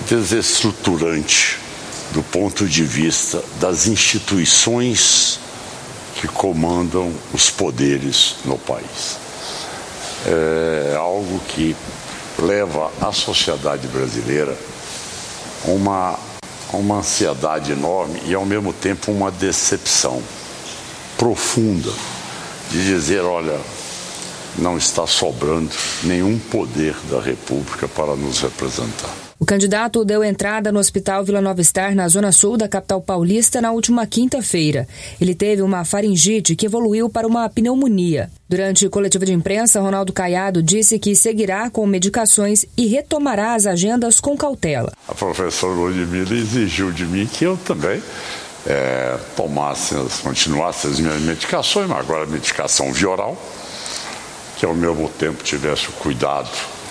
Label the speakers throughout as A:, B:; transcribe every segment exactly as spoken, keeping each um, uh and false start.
A: desestruturante do ponto de vista das instituições que comandam os poderes no país. É algo que leva a sociedade brasileira a uma, uma ansiedade enorme e, ao mesmo tempo, uma decepção profunda de dizer, olha, não está sobrando nenhum poder da República para nos representar.
B: O candidato deu entrada no Hospital Vila Nova Star, na zona sul da capital paulista, na última quinta-feira. Ele teve uma faringite que evoluiu para uma pneumonia. Durante coletiva de imprensa, Ronaldo Caiado disse que seguirá com medicações e retomará as agendas com cautela.
A: A professora Ludmila exigiu de mim que eu também é, tomasse, continuasse as minhas medicações, mas agora a medicação via oral, que ao mesmo tempo tivesse o cuidado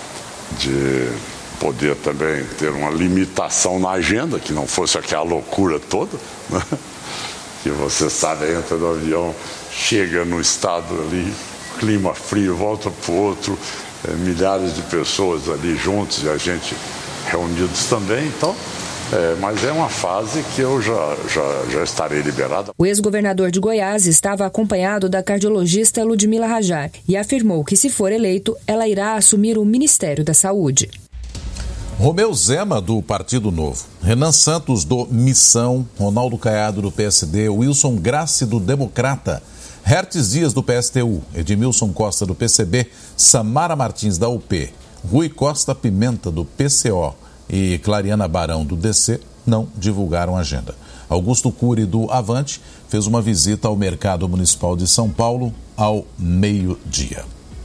A: de poder também ter uma limitação na agenda, que não fosse aquela loucura toda, né? Que você sabe, entra no avião, chega no estado ali, clima frio, volta para o outro, é, milhares de pessoas ali juntos e a gente reunidos também, então, é, mas é uma fase que eu já, já, já estarei liberado.
B: O ex-governador de Goiás estava acompanhado da cardiologista Ludmila Rajar e afirmou que, se for eleito, ela irá assumir o Ministério da Saúde.
C: Romeu Zema, do Partido Novo, Renan Santos, do Missão, Ronaldo Caiado, do P S D, Wilson Grassi, do Democrata, Hertes Dias, do P S T U, Edmilson Costa, do P C B, Samara Martins, da U P, Rui Costa Pimenta, do P C O e Clariana Barão, do D C, não divulgaram agenda. Augusto Cury, do Avante, fez uma visita ao Mercado Municipal de São Paulo ao meio-dia.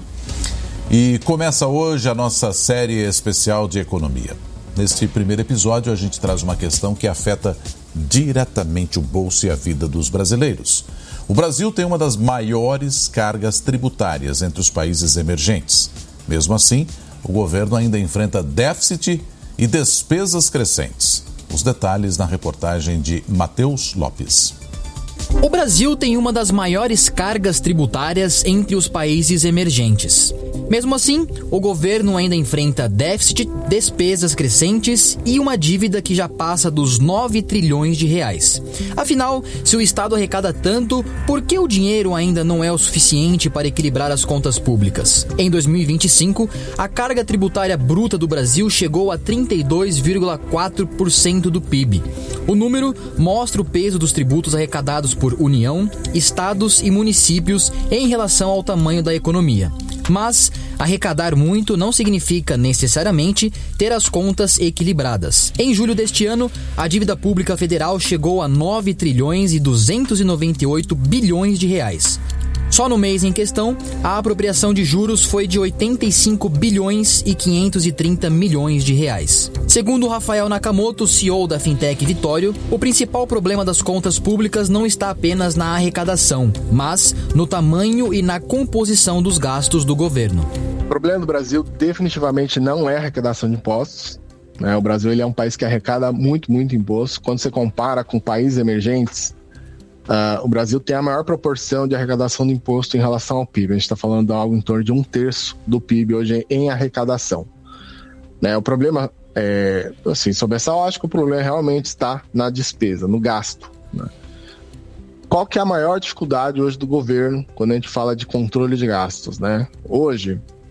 C: E começa hoje a nossa série especial de economia. Neste primeiro episódio, a gente traz uma questão que afeta diretamente o bolso e a vida dos brasileiros. O Brasil tem uma das maiores cargas tributárias entre os países emergentes. Mesmo assim, o governo ainda enfrenta déficit e despesas crescentes. Os detalhes na reportagem de Matheus Lopes.
D: O Brasil tem uma das maiores cargas tributárias entre os países emergentes. Mesmo assim, o governo ainda enfrenta déficit, despesas crescentes e uma dívida que já passa dos nove trilhões de reais. Afinal, se o Estado arrecada tanto, por que o dinheiro ainda não é o suficiente para equilibrar as contas públicas? Em dois mil e vinte e cinco, a carga tributária bruta do Brasil chegou a trinta e dois vírgula quatro por cento do P I B. O número mostra o peso dos tributos arrecadados por União, estados e municípios em relação ao tamanho da economia. Mas arrecadar muito não significa necessariamente ter as contas equilibradas. Em julho deste ano, a dívida pública federal chegou a nove trilhões e duzentos e noventa e oito bilhões de reais. Só no mês em questão, a apropriação de juros foi de oitenta e cinco bilhões e quinhentos e trinta milhões de reais. Segundo Rafael Nakamoto, C E O da Fintech Vitório, o principal problema das contas públicas não está apenas na arrecadação, mas no tamanho e na composição dos gastos do governo.
E: O problema do Brasil definitivamente não é a arrecadação de impostos. Né? O Brasil ele é um país que arrecada muito, muito imposto. Quando você compara com países emergentes, Uh, o Brasil tem a maior proporção de arrecadação do imposto em relação ao P I B. A gente está falando de algo em torno de um terço do P I B hoje em arrecadação. Né? O problema, é, assim, sob essa ótica, o problema realmente está na despesa, no gasto. Né? Qual que é a maior dificuldade hoje do governo quando a gente fala de controle de gastos? Né? Hoje,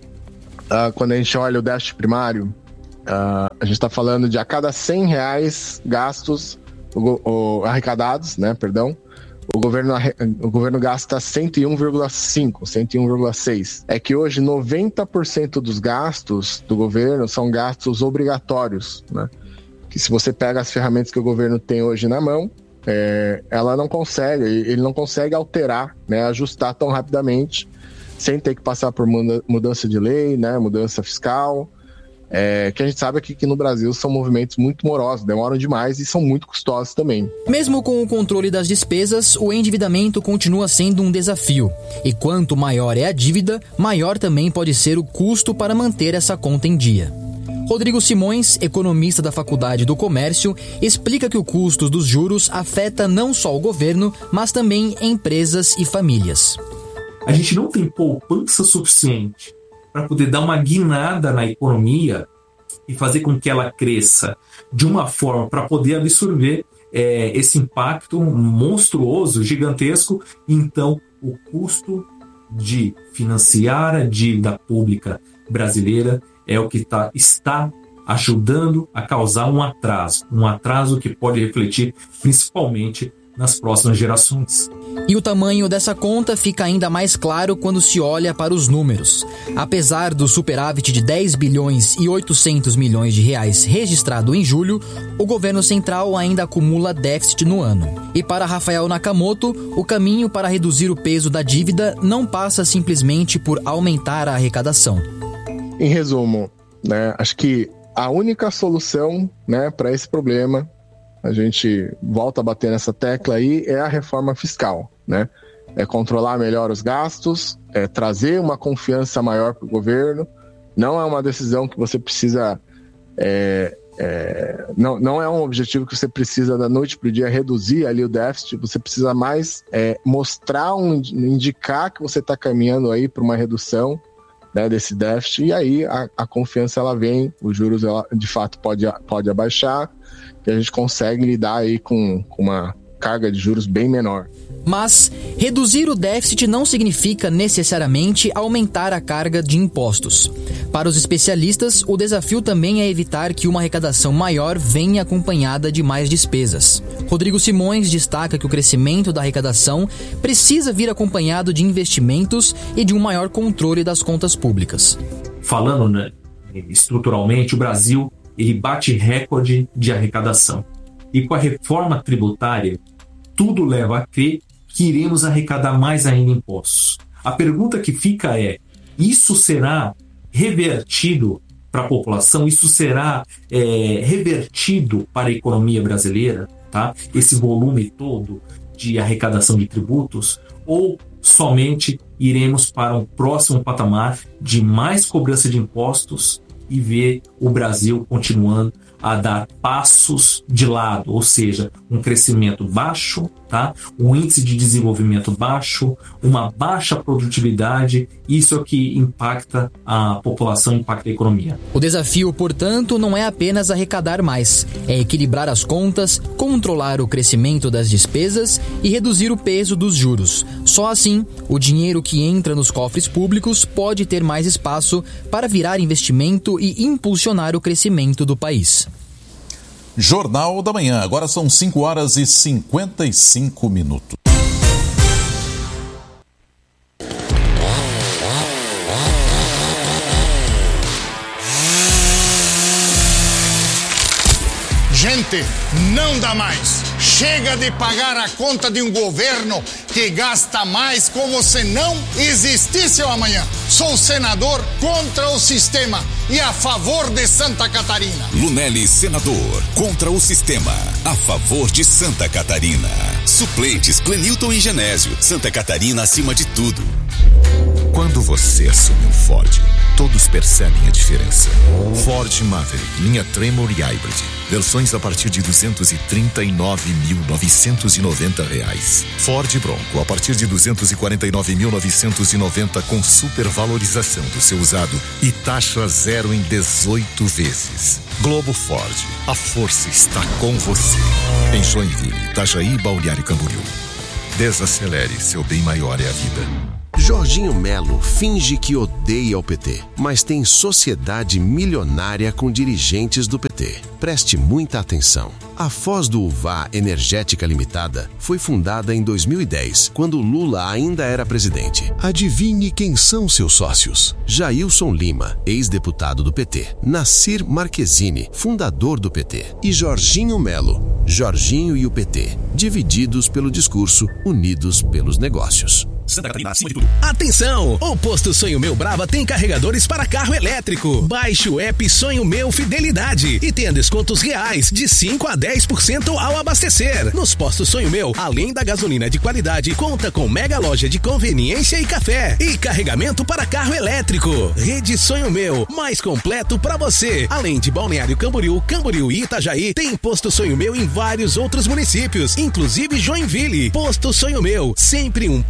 E: uh, quando a gente olha o déficit primário, uh, a gente está falando de a cada cem reais gastos, o, o, arrecadados, né, perdão, O governo, o governo gasta cento e um vírgula cinco, cento e um vírgula seis. É que hoje noventa por cento dos gastos do governo são gastos obrigatórios, né? Que se você pega as ferramentas que o governo tem hoje na mão, é, ela não consegue, ele não consegue alterar, né, ajustar tão rapidamente, sem ter que passar por mudança de lei, né, mudança fiscal. É, que a gente sabe aqui que no Brasil são movimentos muito morosos, demoram demais e são muito custosos também.
D: Mesmo com o controle das despesas, o endividamento continua sendo um desafio. E quanto maior é a dívida, maior também pode ser o custo para manter essa conta em dia. Rodrigo Simões, economista da Faculdade do Comércio, explica que o custo dos juros afeta não só o governo, mas também empresas e famílias.
F: A gente não tem poupança suficiente para poder dar uma guinada na economia e fazer com que ela cresça de uma forma para poder absorver é, esse impacto monstruoso, gigantesco. Então, o custo de financiar a dívida pública brasileira é o que tá, está ajudando a causar um atraso, um atraso que pode refletir principalmente nas próximas gerações.
D: E o tamanho dessa conta fica ainda mais claro quando se olha para os números. Apesar do superávit de dez bilhões e oitocentos milhões de reais registrado em julho, o governo central ainda acumula déficit no ano. E para Rafael Nakamoto, o caminho para reduzir o peso da dívida não passa simplesmente por aumentar a arrecadação.
E: Em resumo, né, acho que a única solução, né, para esse problema, a gente volta a bater nessa tecla aí, é a reforma fiscal, né? É controlar melhor os gastos, é trazer uma confiança maior para o governo. Não é uma decisão que você precisa... É, é, não, não é um objetivo que você precisa da noite para o dia reduzir ali o déficit. Você precisa mais é, mostrar, um, indicar que você está caminhando aí para uma redução, né, desse déficit. E aí a, a confiança ela vem, os juros ela, de fato pode, pode abaixar, que a gente consegue lidar aí com, com uma carga de juros bem menor.
D: Mas reduzir o déficit não significa necessariamente aumentar a carga de impostos. Para os especialistas, o desafio também é evitar que uma arrecadação maior venha acompanhada de mais despesas. Rodrigo Simões destaca que o crescimento da arrecadação precisa vir acompanhado de investimentos e de um maior controle das contas públicas.
F: Falando, né, estruturalmente, o Brasil ele bate recorde de arrecadação. E com a reforma tributária, tudo leva a crer que iremos arrecadar mais ainda impostos. A pergunta que fica é, isso será revertido para a população? Isso será é, revertido para a economia brasileira? Tá? Esse volume todo de arrecadação de tributos? Ou somente iremos para um próximo patamar de mais cobrança de impostos e ver o Brasil continuando a dar passos de lado, ou seja, um crescimento baixo, tá? Um índice de desenvolvimento baixo, uma baixa produtividade, isso é o que impacta a população, impacta a economia.
D: O desafio, portanto, não é apenas arrecadar mais, é equilibrar as contas, controlar o crescimento das despesas e reduzir o peso dos juros. Só assim, o dinheiro que entra nos cofres públicos pode ter mais espaço para virar investimento e impulsionar o crescimento do país.
C: Jornal da Manhã, agora são cinco horas e cinquenta e cinco minutos.
G: Gente, não dá mais. Chega de pagar a conta de um governo que gasta mais como se não existisse o amanhã. Sou senador contra o sistema e a favor de Santa Catarina.
H: Lunelli, senador, contra o sistema, a favor de Santa Catarina. Suplentes, Clenilton e Genésio, Santa Catarina acima de tudo.
I: Quando você assume um Ford, todos percebem a diferença. Ford Maverick, linha Tremor e Hybrid. Versões a partir de duzentos e trinta e nove mil novecentos e noventa reais. Ford Bronco a partir de duzentos e quarenta e nove mil novecentos e noventa com supervalorização do seu usado e taxa zero em dezoito vezes. Globo Ford, a força está com você. Em Joinville, Itajaí e Balneário Camboriú. Desacelere, seu bem maior é a vida.
J: Jorginho Melo finge que odeia o P T, mas tem sociedade milionária com dirigentes do P T. Preste muita atenção. A Foz do Uvá Energética Limitada foi fundada em dois mil e dez, quando Lula ainda era presidente. Adivinhe quem são seus sócios? Jailson Lima, ex-deputado do P T. Nassir Marquezine, fundador do P T. E Jorginho Melo, Jorginho e o P T, divididos pelo discurso, unidos pelos negócios.
K: Santa Catarina acima de tudo. Atenção! O Posto Sonho Meu Brava tem carregadores para carro elétrico. Baixe o app Sonho Meu Fidelidade e tenha descontos reais de cinco a dez por cento ao abastecer. Nos postos Sonho Meu, além da gasolina de qualidade, conta com mega loja de conveniência e café e carregamento para carro elétrico. Rede Sonho Meu, mais completo para você. Além de Balneário Camboriú, Camboriú e Itajaí, tem Posto Sonho Meu em vários outros municípios, inclusive Joinville. Posto Sonho Meu, sempre um perto de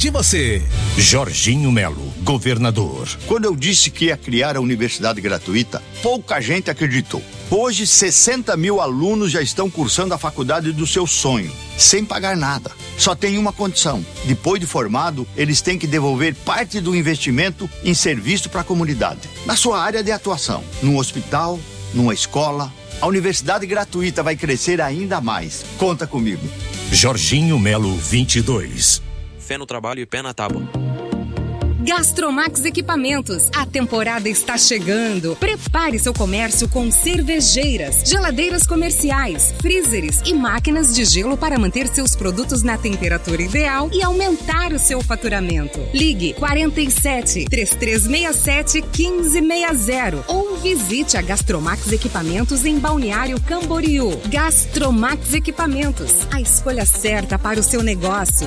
K: de você.
L: Jorginho Melo, governador.
M: Quando eu disse que ia criar a universidade gratuita, pouca gente acreditou. Hoje, sessenta mil alunos já estão cursando a faculdade do seu sonho, sem pagar nada. Só tem uma condição: depois de formado, eles têm que devolver parte do investimento em serviço para a comunidade, na sua área de atuação, num hospital, numa escola. A universidade gratuita vai crescer ainda mais. Conta comigo.
L: Jorginho Melo, vinte e dois.
N: Fé no trabalho e pé na tábua.
O: Gastromax Equipamentos, a temporada está chegando. Prepare seu comércio com cervejeiras, geladeiras comerciais, freezers e máquinas de gelo para manter seus produtos na temperatura ideal e aumentar o seu faturamento. Ligue quarenta e sete, trinta e três sessenta e sete, quinze sessenta ou visite a Gastromax Equipamentos em Balneário Camboriú. Gastromax Equipamentos, a escolha certa para o seu negócio.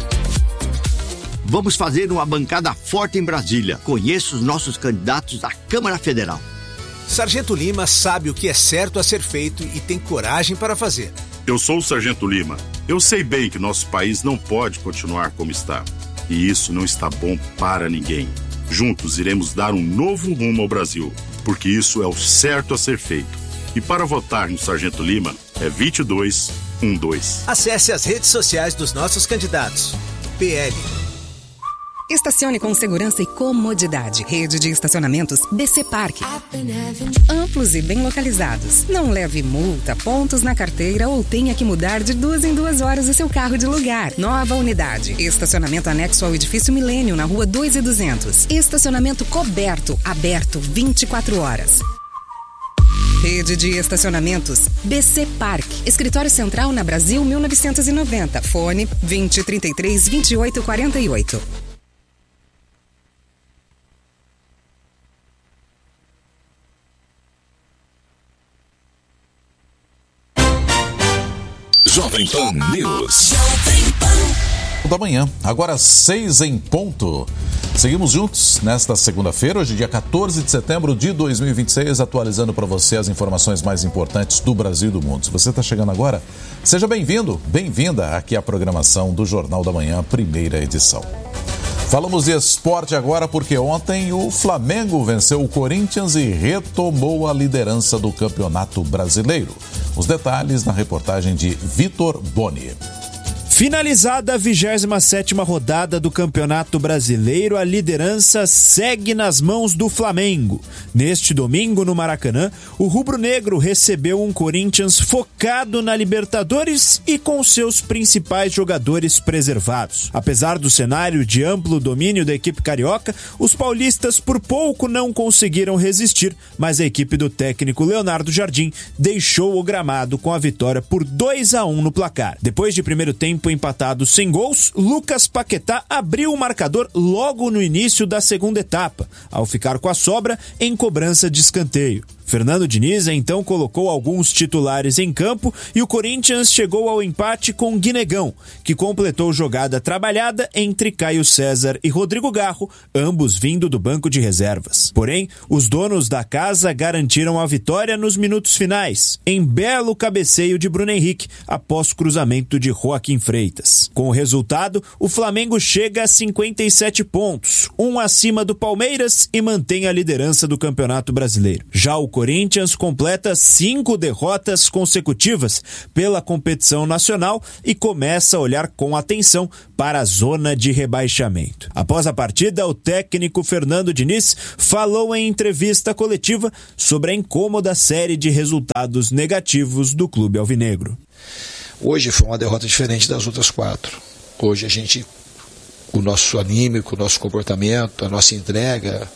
M: Vamos fazer uma bancada forte em Brasília. Conheça os nossos candidatos à Câmara Federal.
K: Sargento Lima sabe o que é certo a ser feito e tem coragem para fazer.
P: Eu sou o Sargento Lima. Eu sei bem que nosso país não pode continuar como está. E isso não está bom para ninguém. Juntos iremos dar um novo rumo ao Brasil, porque isso é o certo a ser feito. E para votar no Sargento Lima é vinte e dois doze.
K: Acesse as redes sociais dos nossos candidatos. P L.
O: Estacione com segurança e comodidade. Rede de estacionamentos B C Parque. Amplos e bem localizados. Não leve multa, pontos na carteira ou tenha que mudar de duas em duas horas o seu carro de lugar. Nova unidade. Estacionamento anexo ao edifício Milênio, na rua dois e duzentos. Estacionamento coberto, aberto vinte e quatro horas. Rede de estacionamentos B C Parque. Escritório Central na Brasil mil novecentos e noventa. Fone vinte, trinta e três, vinte e oito, quarenta e oito.
H: Jovem Pan News.
C: Da manhã, agora seis em ponto. Seguimos juntos nesta segunda-feira, hoje dia quatorze de setembro de dois mil e vinte e seis, atualizando para você as informações mais importantes do Brasil e do mundo. Se você está chegando agora, seja bem-vindo, bem-vinda aqui à programação do Jornal da Manhã, primeira edição. Falamos de esporte agora porque ontem o Flamengo venceu o Corinthians e retomou a liderança do Campeonato Brasileiro. Os detalhes na reportagem de Vitor Boni.
Q: Finalizada a vigésima sétima rodada do Campeonato Brasileiro, a liderança segue nas mãos do Flamengo. Neste domingo, no Maracanã, o rubro-negro recebeu um Corinthians focado na Libertadores e com seus principais jogadores preservados. Apesar do cenário de amplo domínio da equipe carioca, os paulistas por pouco não conseguiram resistir, mas a equipe do técnico Leonardo Jardim deixou o gramado com a vitória por dois a um no placar. Depois de primeiro tempo empatado sem gols, Lucas Paquetá abriu o marcador logo no início da segunda etapa, ao ficar com a sobra em cobrança de escanteio. Fernando Diniz então colocou alguns titulares em campo e o Corinthians chegou ao empate com Guinegão, que completou jogada trabalhada entre Caio César e Rodrigo Garro, ambos vindo do banco de reservas. Porém, os donos da casa garantiram a vitória nos minutos finais, em belo cabeceio de Bruno Henrique, após cruzamento de Joaquim Freitas. Com o resultado, o Flamengo chega a cinquenta e sete pontos, um acima do Palmeiras e mantém a liderança do Campeonato Brasileiro. Já o Corinthians completa cinco derrotas consecutivas pela competição nacional e começa a olhar com atenção para a zona de rebaixamento. Após a partida, o técnico Fernando Diniz falou em entrevista coletiva sobre a incômoda série de resultados negativos do clube alvinegro.
R: Hoje foi uma derrota diferente das outras quatro. Hoje a gente, o nosso anímico, o nosso comportamento, a nossa entrega...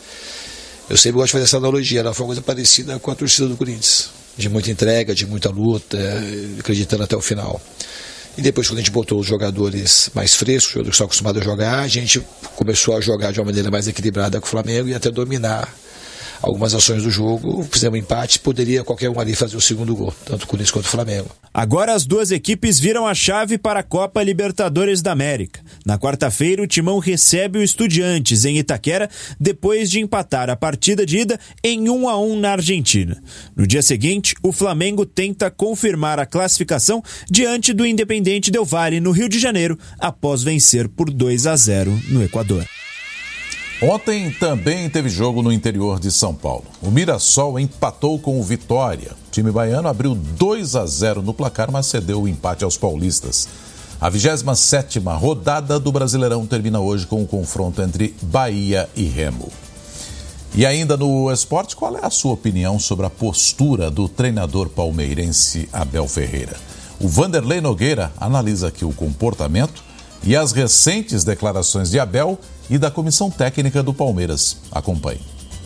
R: Eu sempre gosto de fazer essa analogia, ela foi uma coisa parecida com a torcida do Corinthians, de muita entrega, de muita luta, acreditando até o final. E depois, quando a gente botou os jogadores mais frescos, os jogadores que estão acostumados a jogar, a gente começou a jogar de uma maneira mais equilibrada com o Flamengo e até dominar algumas ações do jogo, fizemos empate, poderia qualquer um ali fazer o segundo gol, tanto o Corinthians quanto o Flamengo.
Q: Agora as duas equipes viram a chave para a Copa Libertadores da América. Na quarta-feira, o Timão recebe o Estudiantes em Itaquera, depois de empatar a partida de ida em um a um na Argentina. No dia seguinte, o Flamengo tenta confirmar a classificação diante do Independente Del Valle, no Rio de Janeiro, após vencer por dois a zero no Equador.
C: Ontem também teve jogo no interior de São Paulo. O Mirassol empatou com o Vitória. O time baiano abriu dois a zero no placar, mas cedeu o empate aos paulistas. A vigésima sétima rodada do Brasileirão termina hoje com o confronto entre Bahia e Remo. E ainda no esporte, qual é a sua opinião sobre a postura do treinador palmeirense Abel Ferreira? O Vanderlei Nogueira analisa aqui o comportamento e as recentes declarações de Abel e da comissão técnica do Palmeiras. Acompanhe.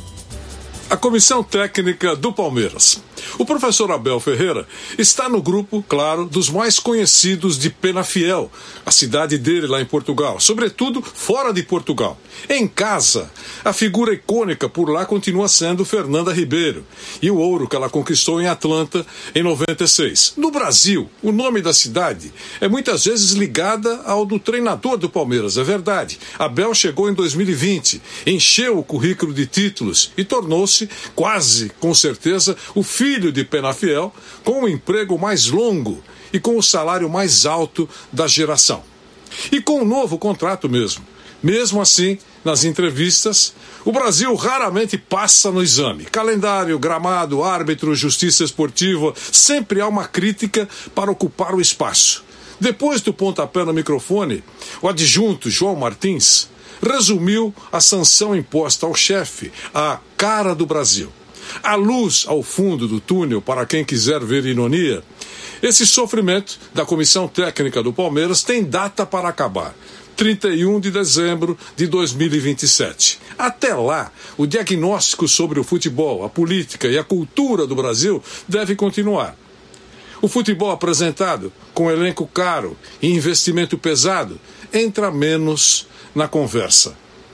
S: A comissão técnica do Palmeiras. O professor Abel Ferreira está no grupo, claro, dos mais conhecidos de Penafiel, a cidade dele lá em Portugal, sobretudo fora de Portugal. Em casa, a figura icônica por lá continua sendo Fernanda Ribeiro e o ouro que ela conquistou em Atlanta em noventa e seis. No Brasil, o nome da cidade é muitas vezes ligada ao do treinador do Palmeiras, é verdade. Abel chegou em dois mil e vinte, encheu o currículo de títulos e tornou-se, quase com certeza, o filho de Penafiel, com o emprego mais longo e com o salário mais alto da geração. E com um novo contrato mesmo. Mesmo assim, nas entrevistas, o Brasil raramente passa no exame. Calendário, gramado, árbitro, justiça esportiva, sempre há uma crítica para ocupar o espaço. Depois do pontapé no microfone, o adjunto João Martins resumiu a sanção imposta ao chefe, a cara do Brasil. A luz ao fundo do túnel, para quem quiser ver ironia, esse sofrimento da comissão técnica do Palmeiras tem data para acabar. trinta e um de dezembro de dois mil e vinte e sete. Até lá, o diagnóstico sobre o futebol, a política e a cultura do Brasil deve continuar. O futebol apresentado, com elenco caro e investimento pesado, entra menos na conversa.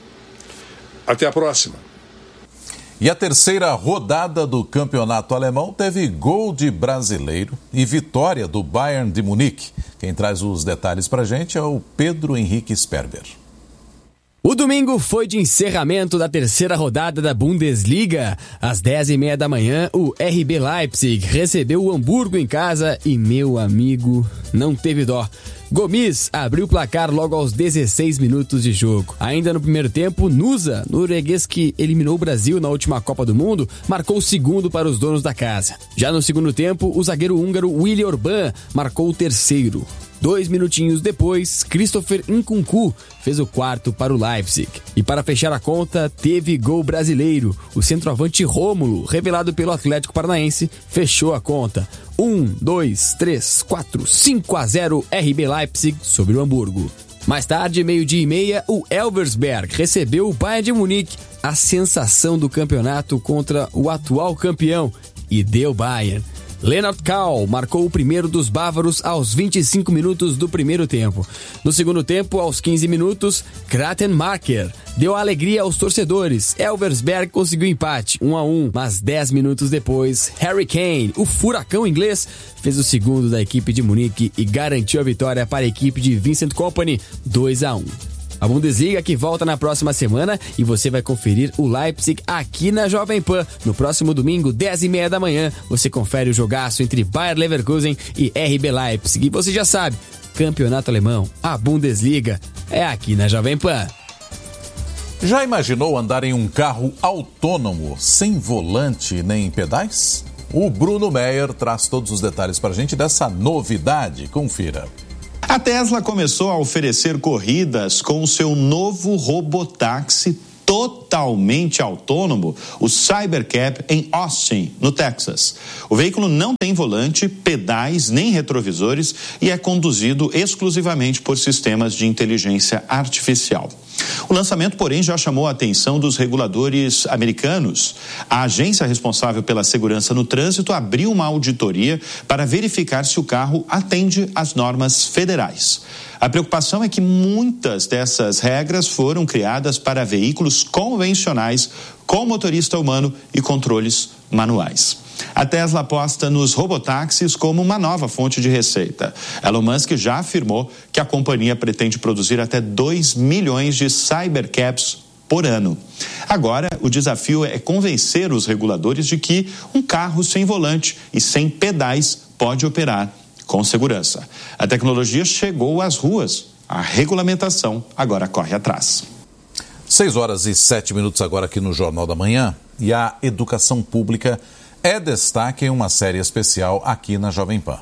S: Até a próxima.
C: E a terceira rodada do campeonato alemão teve gol de brasileiro e vitória do Bayern de Munique. Quem traz os detalhes pra gente é o Pedro Henrique Sperber.
T: O domingo foi de encerramento da terceira rodada da Bundesliga. Às dez e meia da manhã, o R B Leipzig recebeu o Hamburgo em casa e, meu amigo, não teve dó. Gomis abriu o placar logo aos dezesseis minutos de jogo. Ainda no primeiro tempo, Nusa, norueguês que eliminou o Brasil na última Copa do Mundo, marcou o segundo para os donos da casa. Já no segundo tempo, o zagueiro húngaro Willi Orban marcou o terceiro. Dois minutinhos depois, Christopher Nkunku fez o quarto para o Leipzig. E para fechar a conta, teve gol brasileiro. O centroavante Rômulo, revelado pelo Atlético Paranaense, fechou a conta. um, dois, três, quatro, cinco a zero R B Leipzig sobre o Hamburgo. Mais tarde, meio-dia e meia, o Elversberg recebeu o Bayern de Munique, a sensação do campeonato contra o atual campeão, e deu Bayern. Lennart Kahl marcou o primeiro dos bávaros aos vinte e cinco minutos do primeiro tempo. No segundo tempo, aos quinze minutos, Kratenmacher deu alegria aos torcedores. Elversberg conseguiu empate, um a um, mas dez minutos depois, Harry Kane, o furacão inglês, fez o segundo da equipe de Munique e garantiu a vitória para a equipe de Vincent Kompany, dois a um. A Bundesliga que volta na próxima semana e você vai conferir o Leipzig aqui na Jovem Pan. No próximo domingo, dez e meia da manhã, você confere o jogaço entre Bayer Leverkusen e R B Leipzig. E você já sabe, campeonato alemão, a Bundesliga, é aqui na Jovem Pan.
C: Já imaginou andar em um carro autônomo, sem volante nem pedais? O Bruno Meyer traz todos os detalhes para a gente dessa novidade. Confira.
U: A Tesla começou a oferecer corridas com o seu novo robotáxi totalmente autônomo, o Cybercab, em Austin, no Texas. O veículo não tem volante, pedais nem retrovisores e é conduzido exclusivamente por sistemas de inteligência artificial. O lançamento, porém, já chamou a atenção dos reguladores americanos. A agência responsável pela segurança no trânsito abriu uma auditoria para verificar se o carro atende às normas federais. A preocupação é que muitas dessas regras foram criadas para veículos convencionais com motorista humano e controles manuais. A Tesla aposta nos robotáxis como uma nova fonte de receita. Elon Musk já afirmou que a companhia pretende produzir até dois milhões de Cybercabs por ano. Agora, o desafio é convencer os reguladores de que um carro sem volante e sem pedais pode operar com segurança. A tecnologia chegou às ruas. A regulamentação agora corre atrás.
C: Seis horas e sete minutos agora aqui no Jornal da Manhã. E a educação pública é destaque em uma série especial aqui na Jovem Pan.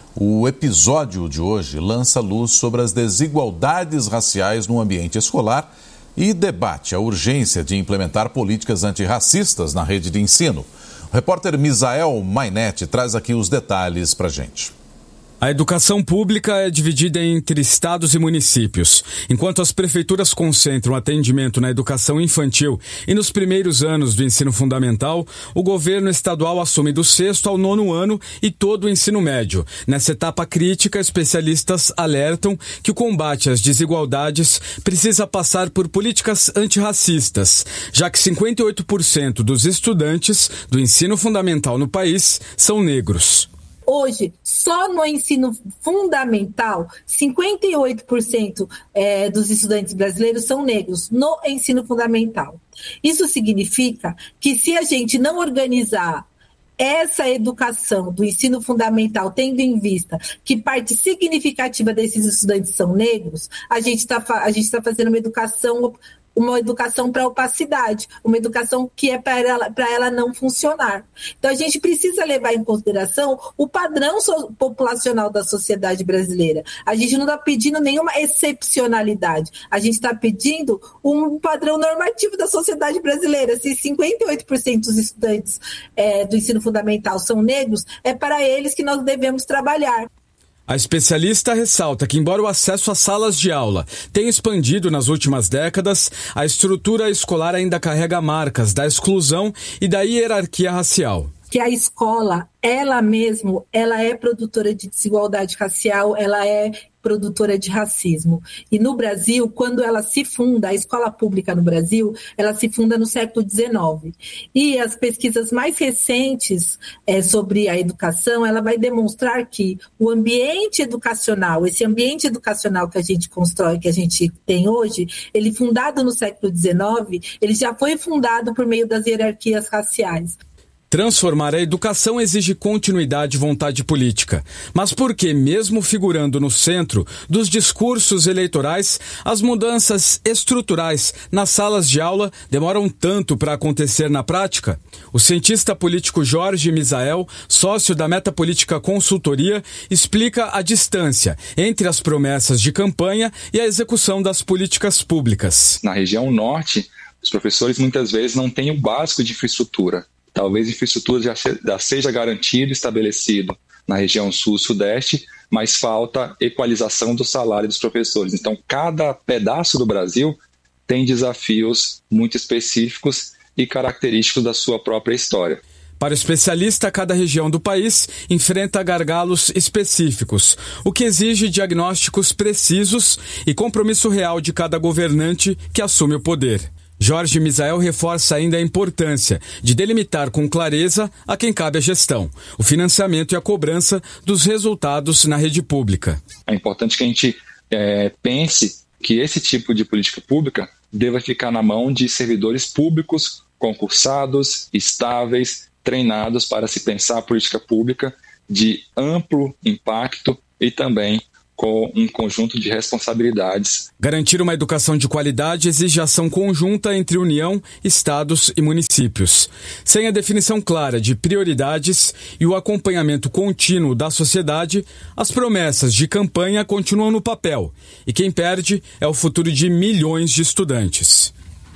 C: O episódio de hoje lança luz sobre as desigualdades raciais no ambiente escolar e debate a urgência de implementar políticas antirracistas na rede de ensino. O repórter Misael Mainetti traz aqui os detalhes para a gente.
A: A educação pública é dividida entre estados e municípios. Enquanto as prefeituras concentram atendimento na educação infantil e nos primeiros anos do ensino fundamental, o governo estadual assume do sexto ao nono ano e todo o ensino médio. Nessa etapa crítica, especialistas alertam que o combate às desigualdades precisa passar por políticas antirracistas, já que cinquenta e oito por cento dos estudantes do ensino fundamental no país são negros.
V: Hoje, só no ensino fundamental, cinquenta e oito por cento é, dos estudantes brasileiros são negros no ensino fundamental. Isso significa que se a gente não organizar essa educação do ensino fundamental, tendo em vista que parte significativa desses estudantes são negros, a gente está a gente tá fazendo uma educação uma educação para opacidade, uma educação que é para ela, para ela não funcionar. Então, a gente precisa levar em consideração o padrão so- populacional da sociedade brasileira. A gente não está pedindo nenhuma excepcionalidade, a gente está pedindo um padrão normativo da sociedade brasileira. Se cinquenta e oito por cento dos estudantes é, do ensino fundamental são negros, é para eles que nós devemos trabalhar.
A: A especialista ressalta que, embora o acesso às salas de aula tenha expandido nas últimas décadas, a estrutura escolar ainda carrega marcas da exclusão e da hierarquia racial.
V: Que a escola, ela mesmo, ela é produtora de desigualdade racial, ela é produtora de racismo. E no Brasil, quando ela se funda, a escola pública no Brasil, ela se funda no século dezenove. E as pesquisas mais recentes é, sobre a educação, ela vai demonstrar que o ambiente educacional, esse ambiente educacional que a gente constrói, que a gente tem hoje, ele fundado no século dezenove, ele já foi fundado por meio das hierarquias raciais.
A: Transformar a educação exige continuidade e vontade política. Mas por que, mesmo figurando no centro dos discursos eleitorais, as mudanças estruturais nas salas de aula demoram tanto para acontecer na prática? O cientista político Jorge Misael, sócio da Metapolítica Consultoria, explica a distância entre as promessas de campanha e a execução das políticas públicas.
W: Na região norte, os professores muitas vezes não têm o básico de infraestrutura. Talvez a infraestrutura já, já seja garantido e estabelecido na região sul-sudeste, mas falta equalização do salário dos professores. Então, cada pedaço do Brasil tem desafios muito específicos e característicos da sua própria história.
A: Para o especialista, cada região do país enfrenta gargalos específicos, o que exige diagnósticos precisos e compromisso real de cada governante que assume o poder. Jorge Misael reforça ainda a importância de delimitar com clareza a quem cabe a gestão, o financiamento e a cobrança dos resultados na rede pública.
W: É importante que a gente é, pense que esse tipo de política pública deva ficar na mão de servidores públicos concursados, estáveis, treinados para se pensar a política pública de amplo impacto e também com um conjunto de responsabilidades.
A: Garantir uma educação de qualidade exige ação conjunta entre União, Estados e municípios. Sem a definição clara de prioridades e o acompanhamento contínuo da sociedade, as promessas de campanha continuam no papel e quem perde é o futuro de milhões de estudantes.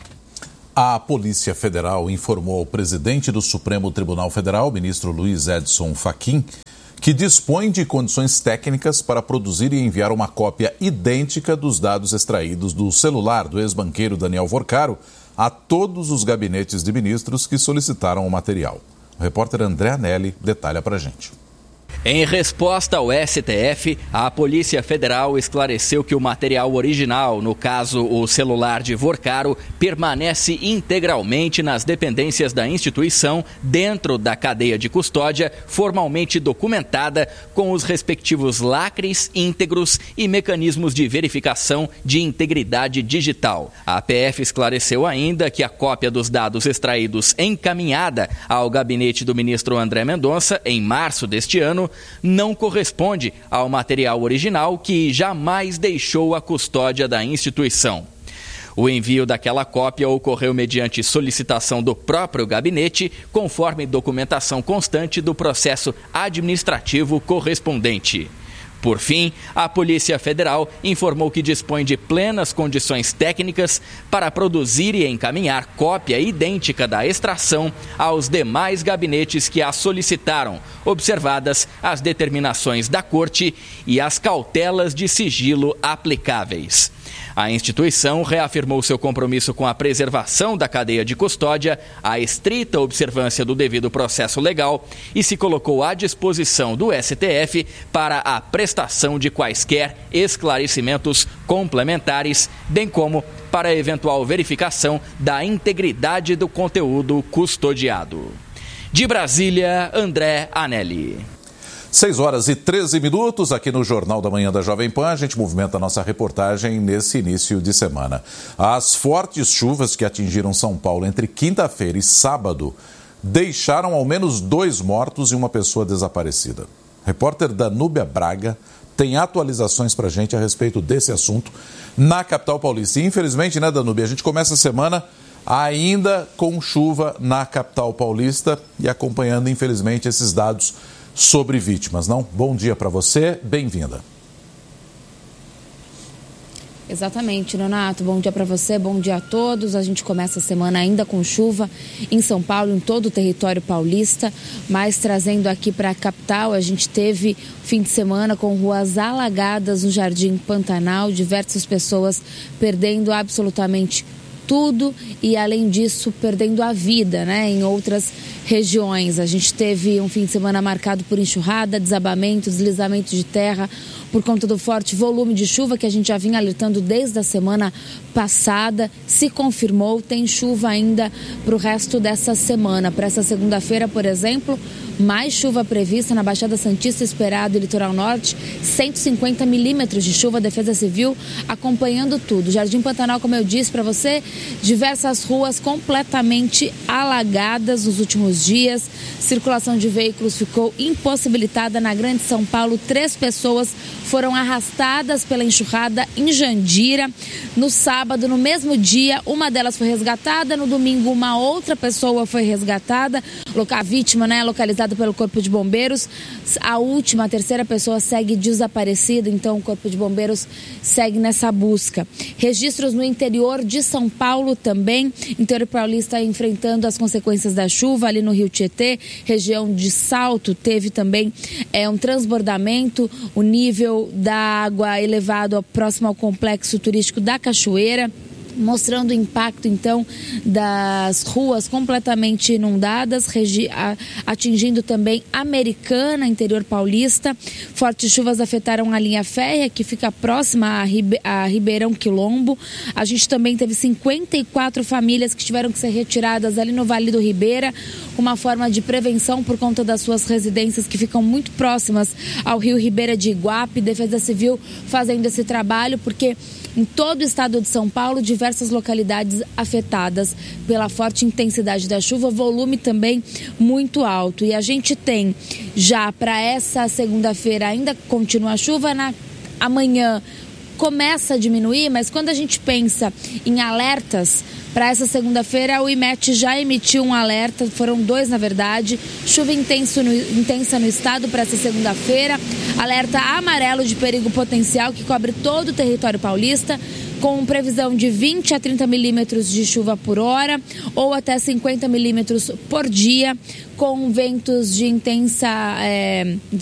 C: A Polícia Federal informou ao presidente do Supremo Tribunal Federal, ministro Luiz Edson Fachin, que que dispõe de condições técnicas para produzir e enviar uma cópia idêntica dos dados extraídos do celular do ex-banqueiro Daniel Vorcaro a todos os gabinetes de ministros que solicitaram o material. O repórter André Anelli detalha para a gente.
B: Em resposta ao S T F, a Polícia Federal esclareceu que o material original, no caso o celular de Vorcaro, permanece integralmente nas dependências da instituição, dentro da cadeia de custódia, formalmente documentada, com os respectivos lacres íntegros e mecanismos de verificação de integridade digital. A P F esclareceu ainda que a cópia dos dados extraídos encaminhada ao gabinete do ministro André Mendonça, em março deste ano, não corresponde ao material original que jamais deixou a custódia da instituição. O envio daquela cópia ocorreu mediante solicitação do próprio gabinete, conforme documentação constante do processo administrativo correspondente. Por fim, a Polícia Federal informou que dispõe de plenas condições técnicas para produzir e encaminhar cópia idêntica da extração aos demais gabinetes que a solicitaram, observadas as determinações da Corte e as cautelas de sigilo aplicáveis. A instituição reafirmou seu compromisso com a preservação da cadeia de custódia, a estrita observância do devido processo legal e se colocou à disposição do S T F para a prestação de quaisquer esclarecimentos complementares, bem como para a eventual verificação da integridade do conteúdo custodiado. De Brasília, André Anelli.
C: seis horas e treze minutos aqui no Jornal da Manhã da Jovem Pan. A gente movimenta a nossa reportagem nesse início de semana. As fortes chuvas que atingiram São Paulo entre quinta-feira e sábado deixaram ao menos dois mortos e uma pessoa desaparecida. Repórter Danúbia Braga tem atualizações para a gente a respeito desse assunto na capital paulista. E, infelizmente, né, Danúbia, a gente começa a semana ainda com chuva na capital paulista e acompanhando, infelizmente, esses dados sobre vítimas, não? Bom dia para você, bem-vinda.
E: Exatamente, Nonato. Bom dia para você, bom dia a todos. A gente começa a semana ainda com chuva em São Paulo, em todo o território paulista, mas trazendo aqui para a capital, a gente teve fim de semana com ruas alagadas no Jardim Pantanal, diversas pessoas perdendo absolutamente tudo e, além disso, perdendo a vida, né, em outras regiões. A gente teve um fim de semana marcado por enxurrada, desabamento, deslizamento de terra por conta do forte volume de chuva que a gente já vinha alertando desde a semana passada. Se confirmou, tem chuva ainda para o resto dessa semana. Para essa segunda-feira, por exemplo, mais chuva prevista na Baixada Santista, esperado e Litoral Norte, cento e cinquenta milímetros de chuva. A Defesa Civil acompanhando tudo. Jardim Pantanal, como eu disse para você, diversas ruas completamente alagadas nos últimos dias. Circulação de veículos ficou impossibilitada na Grande São Paulo. Três pessoas foram arrastadas pela enxurrada em Jandira. No sábado, no mesmo dia, uma delas foi resgatada. No domingo, uma outra pessoa foi resgatada. A vítima, né, localizada pelo Corpo de Bombeiros. A última, a terceira pessoa segue desaparecida, então o Corpo de Bombeiros segue nessa busca. Registros no interior de São Paulo também. Interior paulista enfrentando as consequências da chuva ali no Rio Tietê. Região de Salto teve também é, um transbordamento. O nível da água elevado próximo ao complexo turístico da Cachoeira, mostrando o impacto, então, das ruas completamente inundadas, atingindo também Americana, interior paulista. Fortes chuvas afetaram a linha férrea, que fica próxima a Ribeirão Quilombo. A gente também teve cinquenta e quatro famílias que tiveram que ser retiradas ali no Vale do Ribeira, uma forma de prevenção por conta das suas residências que ficam muito próximas ao rio Ribeira de Iguape. Defesa Civil fazendo esse trabalho, porque em todo o estado de São Paulo, diversas localidades afetadas pela forte intensidade da chuva, volume também muito alto. E a gente tem já para essa segunda-feira, ainda continua a chuva, na amanhã começa a diminuir, mas quando a gente pensa em alertas para essa segunda-feira, o IMET já emitiu um alerta, foram dois na verdade, chuva intenso no, intensa no estado para essa segunda-feira, alerta amarelo de perigo potencial que cobre todo o território paulista, com previsão de vinte a trinta milímetros de chuva por hora ou até cinquenta milímetros por dia, com ventos de intensa... É,